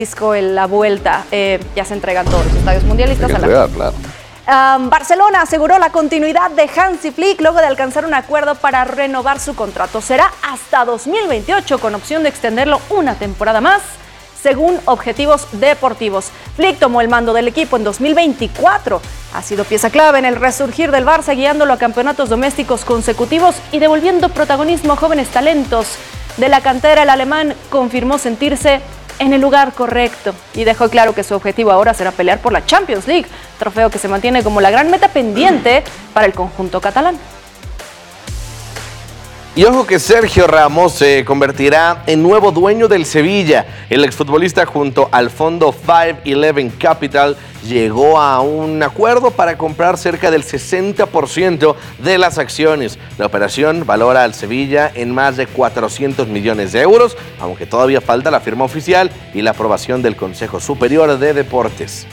La vuelta, ya se entregan todos los estadios mundialistas a la claro. Barcelona aseguró la continuidad de Hansi Flick luego de alcanzar un acuerdo para renovar su contrato. Será hasta 2028 con opción de extenderlo una temporada más, según objetivos deportivos. Flick tomó el mando del equipo en 2024. Ha sido pieza clave en el resurgir del Barça, guiándolo a campeonatos domésticos consecutivos y devolviendo protagonismo a jóvenes talentos. De la cantera, el alemán confirmó sentirse en el lugar correcto y dejó claro que su objetivo ahora será pelear por la Champions League, trofeo que se mantiene como la gran meta pendiente para el conjunto catalán. Y ojo que Sergio Ramos se convertirá en nuevo dueño del Sevilla. El exfutbolista junto al fondo 511 Capital llegó a un acuerdo para comprar cerca del 60% de las acciones. La operación valora al Sevilla en más de 400 millones de euros, aunque todavía falta la firma oficial y la aprobación del Consejo Superior de Deportes.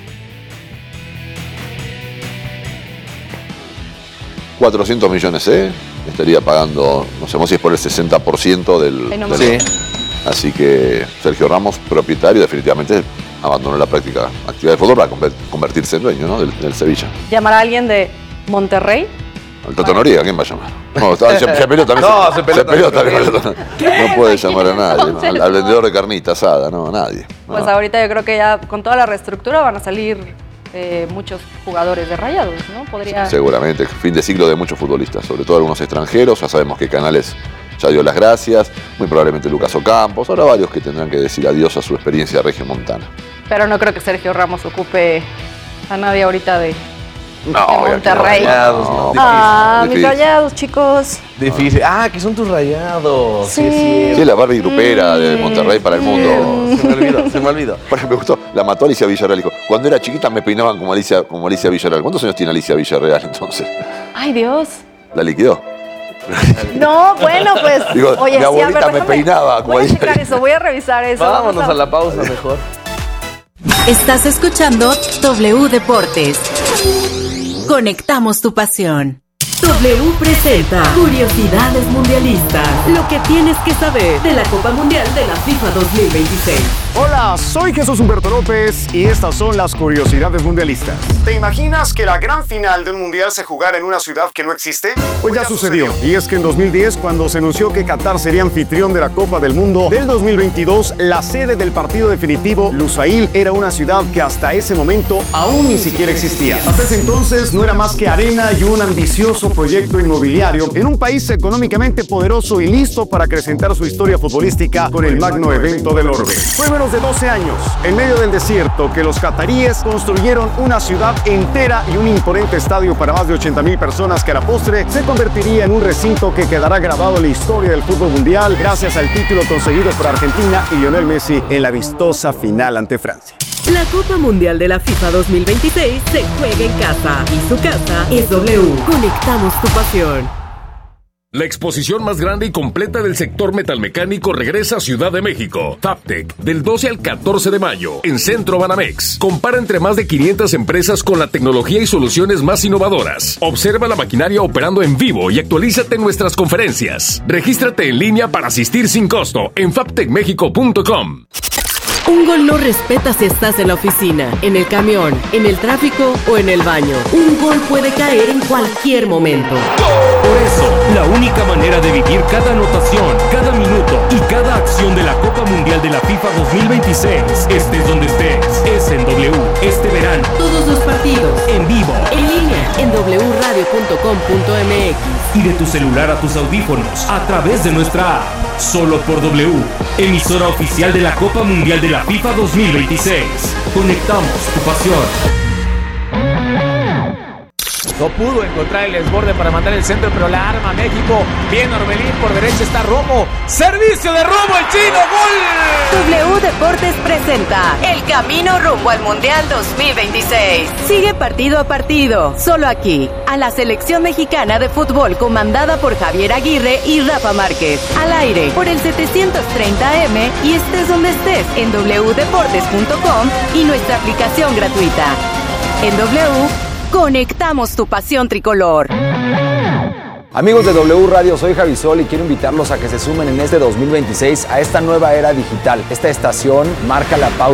400 millones, estaría pagando, no sabemos si es por el 60% del... Sí. Así que Sergio Ramos, propietario, definitivamente abandonó la práctica actividad de fútbol para convertirse en dueño, ¿no? del Sevilla. ¿Llamará a alguien de Monterrey? El Toto Noriega, ¿quién va a llamar? No, se peleó también. No, se peleó también. No puede llamar a nadie, ¿no? Al vendedor de carnita asada, no, nadie. Pues no. Ahorita yo creo que ya con toda la reestructura van a salir muchos jugadores de Rayados, ¿no? Podría... Seguramente, fin de ciclo de muchos futbolistas, sobre todo algunos extranjeros. Ya sabemos que Canales ya dio las gracias, muy probablemente Lucas Ocampos, ahora varios que tendrán que decir adiós a su experiencia regiomontana. Pero no creo que Sergio Ramos ocupe a nadie ahorita de Monterrey. Rayados, mis Rayados, chicos. Difícil. Que son tus Rayados. Sí, la Barbie grupera de Monterrey para el mundo. Se me olvidó. Por ejemplo, me gustó, la mató Alicia Villarreal. Dijo, cuando era chiquita me peinaban como Alicia Villarreal. ¿Cuántos años tiene Alicia Villarreal entonces? Ay, Dios. La liquidó. No, bueno, pues. Digo, oye, mi abuelita me peinaba como voy a checar eso, voy a revisar eso. Vámonos a la pausa mejor. Estás escuchando W Deportes. Conectamos tu pasión. W presenta Curiosidades Mundialistas. Lo que tienes que saber de la Copa Mundial de la FIFA 2026. Hola, soy Jesús Humberto López y estas son las Curiosidades Mundialistas. ¿Te imaginas que la gran final de un mundial se jugara en una ciudad que no existe? Pues ya sucedió. Y es que en 2010, cuando se anunció que Qatar sería anfitrión de la Copa del Mundo del 2022, la sede del partido definitivo, Lusail, era una ciudad que hasta ese momento aún ni siquiera existía. Hasta ese entonces no era más que arena y un ambicioso proyecto inmobiliario en un país económicamente poderoso y listo para acrecentar su historia futbolística con el magno evento del orbe. Fue menos de 12 años, en medio del desierto, que los cataríes construyeron una ciudad entera y un imponente estadio para más de 80,000 personas que a la postre se convertiría en un recinto que quedará grabado en la historia del fútbol mundial gracias al título conseguido por Argentina y Lionel Messi en la vistosa final ante Francia. La Copa Mundial de la FIFA 2026 se juega en casa y su casa es W. Conectamos tu pasión. La exposición más grande y completa del sector metalmecánico regresa a Ciudad de México. Fabtech, del 12 al 14 de mayo, en Centro Banamex. Compara entre más de 500 empresas con la tecnología y soluciones más innovadoras. Observa la maquinaria operando en vivo y actualízate en nuestras conferencias. Regístrate en línea para asistir sin costo en fabtechmexico.com. Un gol no respeta si estás en la oficina, en el camión, en el tráfico o en el baño. Un gol puede caer en cualquier momento. Por eso, la única manera de vivir cada anotación, cada minuto y cada acción de la Copa Mundial de la FIFA 2026, estés donde estés, es en W este verano. Todos los partidos, En vivo, en línea, en wradio.com.mx. y de tu celular a tus audífonos, a través de nuestra app. Solo por W, emisora oficial de la Copa Mundial de la FIFA 2026. Conectamos tu pasión. No pudo encontrar el desborde para mandar el centro, pero la arma México. Bien Orbelín, por derecha está Romo. Servicio de Romo, el chino, gol. W Deportes presenta el camino rumbo al Mundial 2026. Sigue partido a partido, solo aquí, a la selección mexicana de fútbol comandada por Javier Aguirre y Rafa Márquez. Al aire por el 730M y estés donde estés en wdeportes.com y nuestra aplicación gratuita. En W, conectamos tu pasión tricolor. Amigos de W Radio, soy Javisol y quiero invitarlos a que se sumen en este 2026 a esta nueva era digital. Esta estación marca la pauta